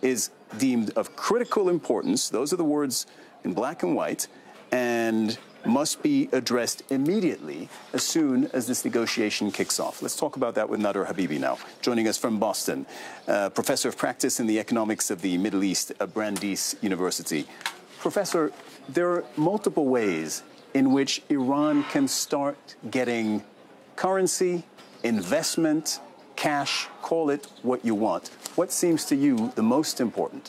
is deemed of critical importance. Those are the words in black and white, and must be addressed immediately as soon as this negotiation kicks off. Let's talk about that with Nader Habibi now, joining us from Boston, professor of practice in the economics of the Middle East at Brandeis University. Professor, there are multiple ways in which Iran can start getting currency, investment, cash, call it what you want. What seems to you the most important?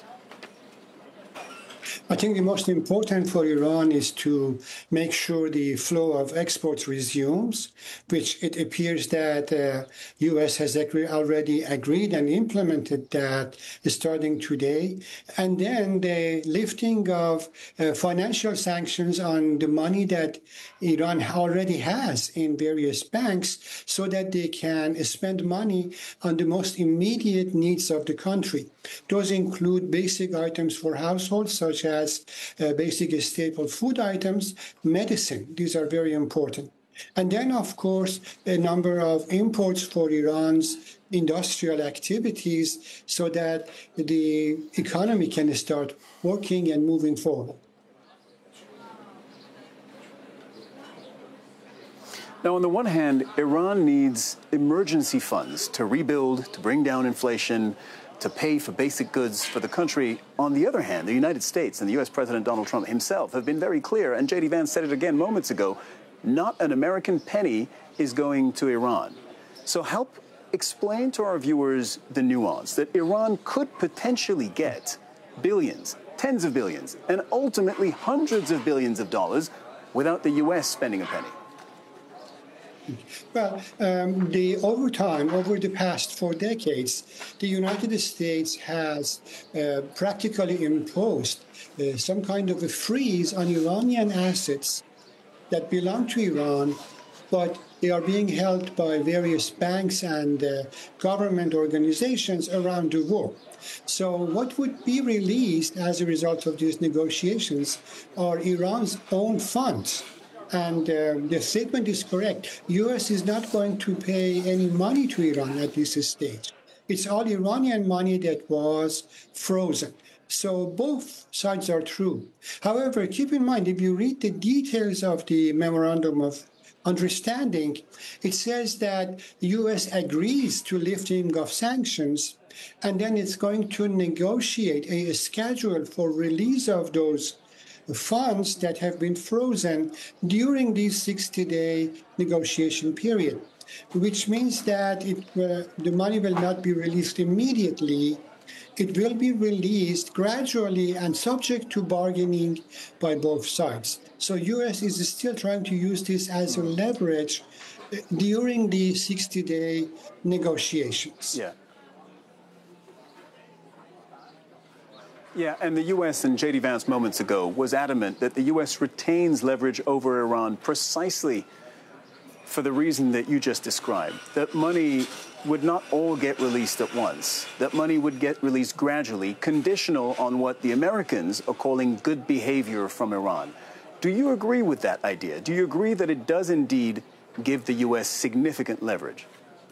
I think the most important for Iran is to make sure the flow of exports resumes, which it appears that the U.S. has already agreed and implemented that starting today. And then the lifting of financial sanctions on the money that Iran already has in various banks so that they can spend money on the most immediate needs of the country. Those include basic items for households, such as basic staple food items, medicine. These are very important. And then, of course, a number of imports for Iran's industrial activities so that the economy can start working and moving forward. Now, on the one hand, Iran needs emergency funds to rebuild, to bring down inflation, to pay for basic goods for the country. On the other hand, the United States and the U.S. President Donald Trump himself have been very clear, and J.D. Vance said it again moments ago, not an American penny is going to Iran. So help explain to our viewers the nuance that Iran could potentially get billions, tens of billions, and ultimately hundreds of billions of dollars without the U.S. spending a penny. Well, over the past 4 decades, the United States has practically imposed some kind of a freeze on Iranian assets that belong to Iran, but they are being held by various banks and government organizations around the world. So what would be released as a result of these negotiations are Iran's own funds. And the statement is correct. U.S. is not going to pay any money to Iran at this stage. It's all Iranian money that was frozen. So both sides are true. However, keep in mind, if you read the details of the Memorandum of Understanding, it says that the U.S. agrees to lifting of sanctions, and then it's going to negotiate a schedule for release of those funds that have been frozen during this 60-day negotiation period, which means that the money will not be released immediately. It will be released gradually and subject to bargaining by both sides. So U.S. is still trying to use this as a leverage during the 60-day negotiations. Yeah, and the U.S. and J.D. Vance moments ago was adamant that the U.S. retains leverage over Iran precisely for the reason that you just described, that money would not all get released at once, that money would get released gradually, conditional on what the Americans are calling good behavior from Iran. Do you agree with that idea? Do you agree that it does indeed give the U.S. significant leverage?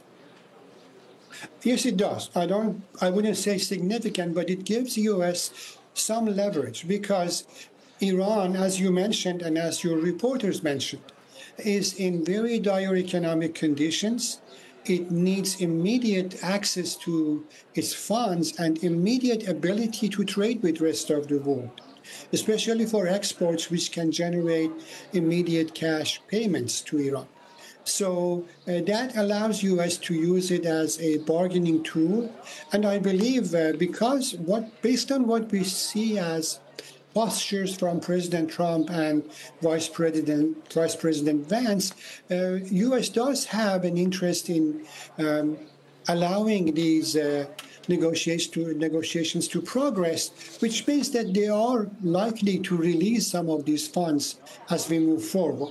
Yes, it does. I wouldn't say significant, but it gives U.S. some leverage because Iran, as you mentioned and as your reporters mentioned, is in very dire economic conditions. It needs immediate access to its funds and immediate ability to trade with the rest of the world, especially for exports which can generate immediate cash payments to Iran. So that allows U.S. to use it as a bargaining tool. And I believe based on what we see as postures from President Trump and Vice President Vance, U.S. does have an interest in allowing these negotiations to progress, which means that they are likely to release some of these funds as we move forward.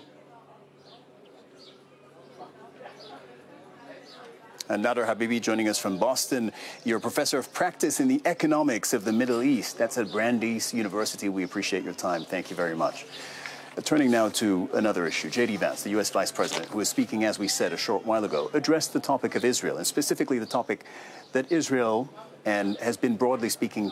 And Nader Habibi joining us from Boston. You're a professor of practice in the economics of the Middle East. That's at Brandeis University. We appreciate your time. Thank you very much. Turning now to another issue. J.D. Vance, the U.S. Vice President, who was speaking, as we said, a short while ago, addressed the topic of Israel, and specifically the topic that Israel has been broadly speaking